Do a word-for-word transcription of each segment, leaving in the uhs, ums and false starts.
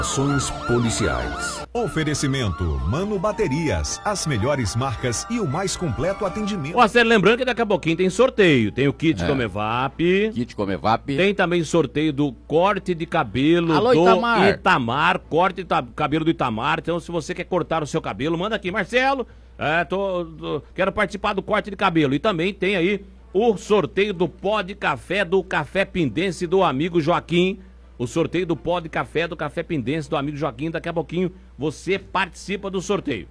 Ações policiais. Oferecimento Mano Baterias, as melhores marcas e o mais completo atendimento. Ó, sério, lembrando que daqui a pouquinho tem sorteio. Tem o kit É. Comevap. Kit Comevap. Tem também sorteio do corte de cabelo Alô, do Itamar. Itamar. Corte de ta- cabelo do Itamar. Então, se você quer cortar o seu cabelo, manda aqui, Marcelo. É, tô, tô- quero participar do corte de cabelo. E também tem aí o sorteio do pó de café do Café Pindense do amigo Joaquim. O sorteio do pó de café do Café Pindense do amigo Joaquim. Daqui a pouquinho você participa do sorteio.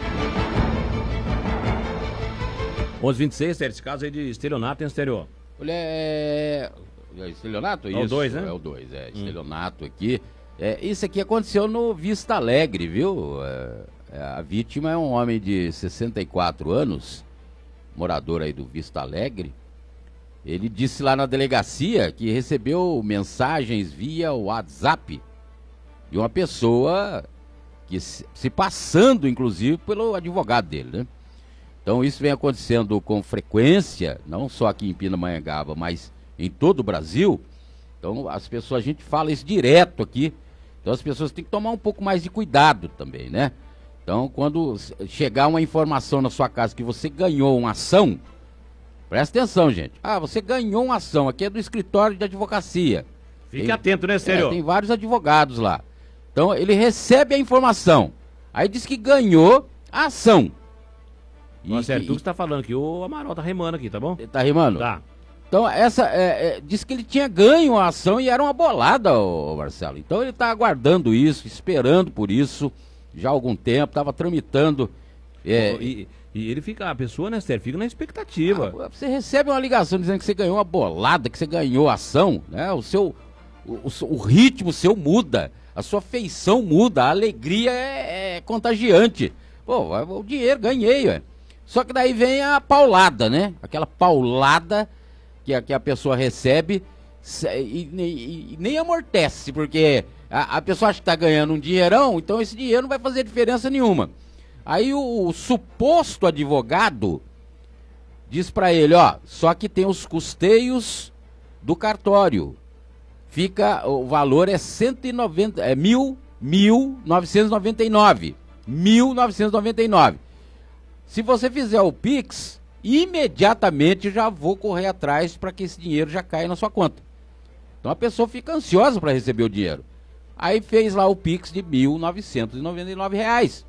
onze e vinte e seis, esse caso aí de estelionato em exterior. Olha, é... é estelionato? É o Isso, dois, né? É o dois, é. Estelionato aqui. É, isso aqui aconteceu no Vista Alegre, viu? É, a vítima é um homem de sessenta e quatro anos, morador aí do Vista Alegre. Ele disse lá na delegacia que recebeu mensagens via WhatsApp de uma pessoa que se, se passando, inclusive, pelo advogado dele, né? Então isso vem acontecendo com frequência, não só aqui em Pindamonhangaba, mas em todo o Brasil. Então as pessoas, a gente fala isso direto aqui, então as pessoas têm que tomar um pouco mais de cuidado também, né? Então quando chegar uma informação na sua casa que você ganhou uma ação, presta atenção, gente. Ah, você ganhou uma ação, aqui é do escritório de advocacia. Fique tem, atento, né, Sério? É, tem vários advogados lá. Então ele recebe a informação, aí diz que ganhou a ação. Nossa, Sério, tu que está falando aqui, o Amaral tá remando aqui, tá bom? Ele tá rimando? Tá. Então, essa, é, é, diz que ele tinha ganho a ação e era uma bolada, ô, Marcelo. Então, ele tá aguardando isso, esperando por isso, já há algum tempo, tava tramitando. É, e, e ele fica, a pessoa, né, Sérgio, fica na expectativa. Ah, você recebe uma ligação dizendo que você ganhou uma bolada, que você ganhou a ação, né? O seu, o, o, o ritmo seu muda, a sua feição muda, a alegria é, é contagiante. Pô, o dinheiro, ganhei, ué. Só que daí vem a paulada, né? Aquela paulada que a, que a pessoa recebe e, e, e nem amortece, porque a, a pessoa acha que tá ganhando um dinheirão, então esse dinheiro não vai fazer diferença nenhuma. Aí o, o suposto advogado diz pra ele, ó, só que tem os custeios do cartório. Fica, o valor é cento e noventa, é mil, mil novecentos e noventa e nove. mil novecentos e noventa e nove. Se você fizer o Pix, imediatamente eu já vou correr atrás para que esse dinheiro já caia na sua conta. Então a pessoa fica ansiosa para receber o dinheiro. Aí fez lá o Pix de mil novecentos e noventa e nove reais.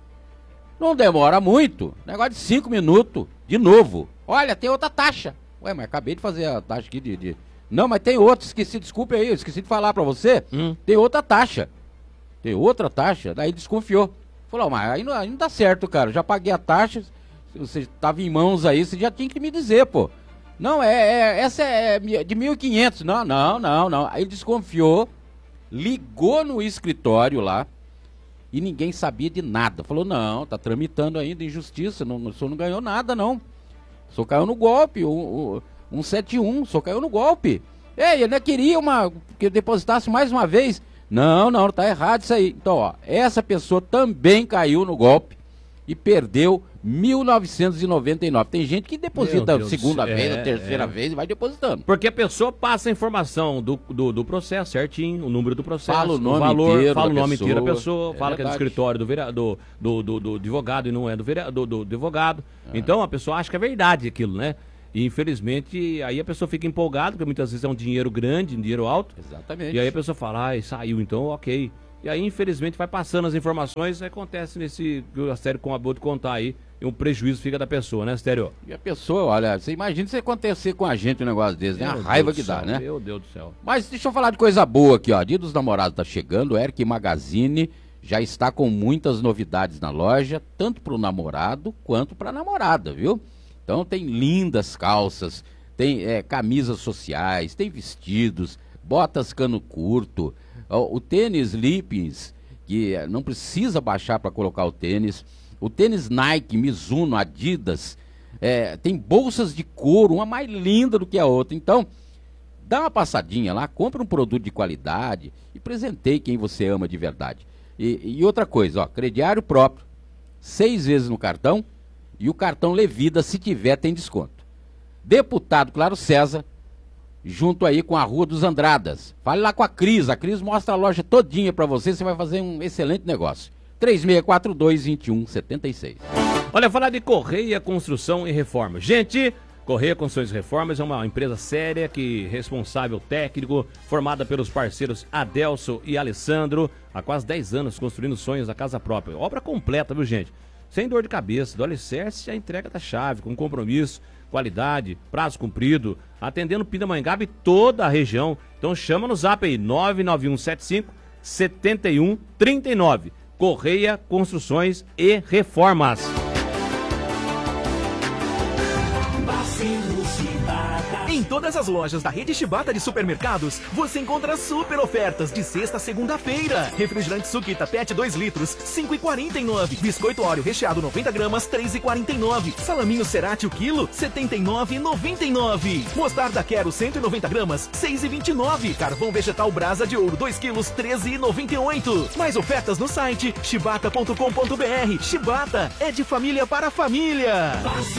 Não demora muito, negócio de cinco minutos, de novo. Olha, tem outra taxa. Ué, mas acabei de fazer a taxa aqui de... de... Não, mas tem outra, esqueci, desculpe aí, eu esqueci de falar para você. Hum. Tem outra taxa. Tem outra taxa, daí desconfiou. Falou, mas aí não, aí não dá certo, cara, já paguei a taxa, você estava em mãos aí, você já tinha que me dizer, pô. Não, é, é essa é de mil e quinhentos, não, não, não, não. Aí desconfiou, ligou no escritório lá e ninguém sabia de nada. Falou, não, tá tramitando ainda em justiça, não, o senhor não ganhou nada, não. O senhor caiu no golpe, o, o, cento e setenta e um, o senhor caiu no golpe. Ei, ele queria uma, que eu depositasse mais uma vez. Não, não, tá errado isso aí. Então, ó, essa pessoa também caiu no golpe e perdeu mil novecentos e noventa e nove. Tem gente que deposita a segunda vez, a terceira é. vez e vai depositando. Porque a pessoa passa a informação do, do, do processo certinho, o número do processo, fala o nome o valor, inteiro fala o nome pessoa. inteiro da pessoa, é fala verdade. que é do escritório do, vereador, do, do, do, do advogado e não é do, vereador, do, do advogado. É. Então a pessoa acha que é verdade aquilo, né? E infelizmente, aí a pessoa fica empolgada, porque muitas vezes é um dinheiro grande, um dinheiro alto. Exatamente. E aí a pessoa fala, ah, saiu, então ok. E aí, infelizmente, vai passando as informações, acontece nesse que o Astério acabou de contar aí, e um prejuízo fica da pessoa, né, Astério? E a pessoa, olha, você imagina se acontecer com a gente um negócio desse, né? A raiva que dá, né? Meu Deus do céu. Mas deixa eu falar de coisa boa aqui, ó. Dia dos Namorados tá chegando, o Eric Magazine já está com muitas novidades na loja, tanto pro namorado quanto pra namorada, viu? Então tem lindas calças, tem é, camisas sociais, tem vestidos, botas cano curto, ó, o tênis Lippins, que é, não precisa baixar para colocar o tênis, o tênis Nike, Mizuno, Adidas, é, tem bolsas de couro, uma mais linda do que a outra. Então, dá uma passadinha lá, compra um produto de qualidade e presenteie quem você ama de verdade. E, e outra coisa, ó, crediário próprio, seis vezes no cartão, e o cartão Levida, se tiver, tem desconto. Deputado Claro César, junto aí com a Rua dos Andradas. Fale lá com a Cris, a Cris mostra a loja todinha pra você, você vai fazer um excelente negócio. três seis quatro dois, dois um sete seis. Olha, falar de Correia Construção e Reforma. Gente, Correia Construções e Reformas é uma empresa séria, que responsável técnico, formada pelos parceiros Adelso e Alessandro, há quase dez anos construindo sonhos da casa própria. Obra completa, viu, gente? Sem dor de cabeça, do alicerce à entrega da chave, com compromisso, qualidade, prazo cumprido, atendendo Pindamonhangaba e toda a região. Então chama no zap aí, nove nove um sete cinco, sete um três nove. Correia Construções e Reformas. Em todas as lojas da rede Shibata de supermercados, você encontra super ofertas de sexta a segunda-feira. Refrigerante Suquita Pet dois litros, cinco reais e quarenta e nove centavos. Biscoito Oreo recheado noventa gramas, três reais e quarenta e nove centavos. Salaminho Cerati o quilo, setenta e nove reais e noventa e nove centavos. Mostarda Quero cento e noventa gramas, seis reais e vinte e nove centavos. Carvão vegetal Brasa de Ouro dois quilos, treze reais e noventa e oito centavos. Mais ofertas no site shibata ponto com ponto br. Shibata é de família para família.